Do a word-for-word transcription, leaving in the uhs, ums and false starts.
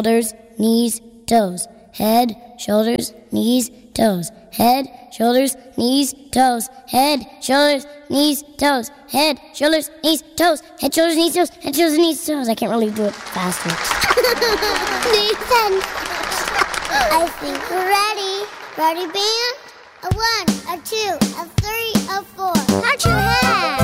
shoulders, knees, toes. Head, shoulders, knees, toes. Head, shoulders, knees, toes. Head, shoulders, knees, toes. Head, shoulders, knees, toes. Head, shoulders, knees, toes. Head, shoulders, knees, toes. I can't really do it faster. Nathan, I think we're ready. Ready, band? A one, a two, a three, a four. How'd you have?